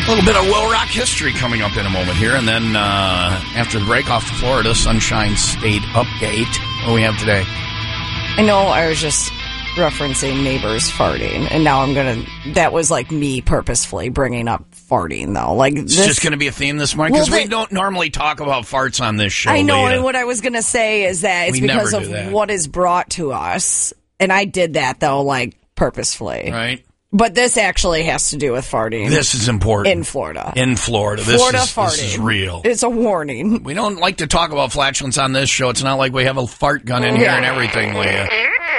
A little bit of Will Rock history coming up in a moment here. And then after the break, off to Florida, Sunshine State update. What do we have today? I know I was just referencing neighbors farting, and now I'm going to... That was like me purposefully bringing up farting, though. Like It's just going to be a theme this morning? Because we don't normally talk about farts on this show. I know, and what I was going to say is that it's because of what is brought to us. And I did that, though, like, purposefully. Right. But this actually has to do with farting. This is important. In Florida. Farting. This is real. It's a warning. We don't like to talk about flatulence on this show. It's not like we have a fart gun in here and everything, Leah.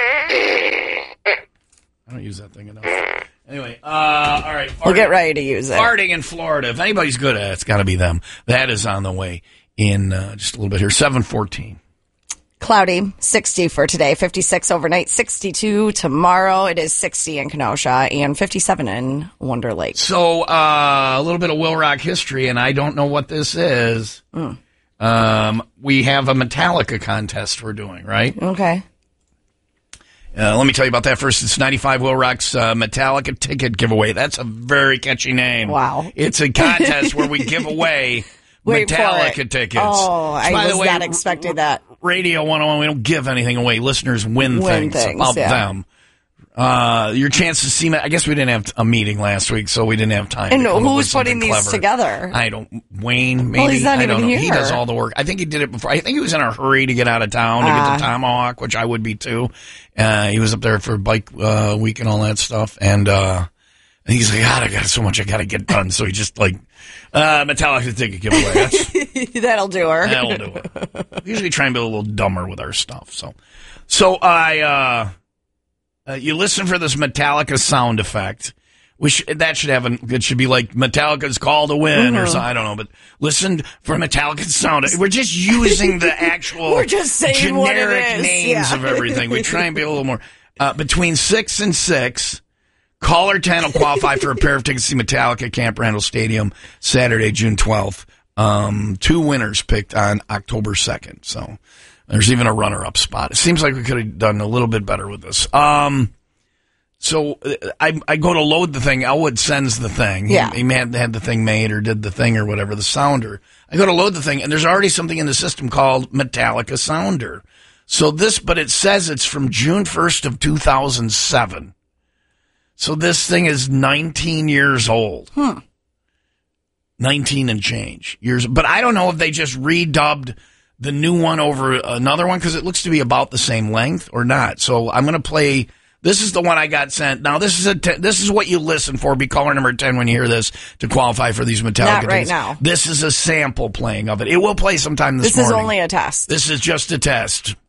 I don't use that thing enough. Anyway, all right. We'll get ready to use it. Farting in Florida. If anybody's good at it, it's got to be them. That is on the way in just a little bit here. 7:14. Cloudy, 60 for today, 56 overnight, 62 tomorrow. It is 60 in Kenosha and 57 in Wonder Lake. So a little bit of Will Rock history, and I don't know what this is. We have a Metallica contest we're doing, right? Okay. Let me tell you about that first. It's 95 Will Rock's Metallica ticket giveaway. That's a very catchy name. Wow. It's a contest where we give away Metallica tickets. Oh, I was not expecting that. Radio 101, we don't give anything away. Listeners win things about them. Your chance to see... I guess we didn't have a meeting last week, so we didn't have time. And who's putting these together? I don't... Wayne, maybe? Well, he's not I even don't know. here. He does all the work. I think he did it before. I think he was in a hurry to get out of town to get to Tomahawk, which I would be too. He was up there for bike week and all that stuff. And he's like, God, I got so much I got to get done. So he just like... Metallica ticket giveaway. That'll do her. That'll do it. We usually try and be a little dumber with our stuff. So I you listen for this Metallica sound effect. That should have it should be like Metallica's Call to Win or something. I don't know, but listen for Metallica's sound. We're just using the actual We're just saying generic names of everything. We try and be a little more between 6 and 6. Caller 10 will qualify for a pair of tickets to see Metallica at Camp Randall Stadium Saturday, June 12th. 2 winners picked on October 2nd. So there's even a runner-up spot. It seems like we could have done a little bit better with this. So I go to load the thing. Elwood sends the thing. Yeah. He had the thing made or did the thing or whatever, the sounder. I go to load the thing, and there's already something in the system called Metallica Sounder. But it says it's from June 1st of 2007. So this thing is 19 years old. 19 and change years. But I don't know if they just redubbed the new one over another one because it looks to be about the same length or not. So I'm going to play. This is the one I got sent. Now, this is what you listen for. Be caller number 10 when you hear this to qualify for these Metallica Not right tickets. now. This is a sample playing of it. It will play sometime this morning. This is only a test. This is just a test.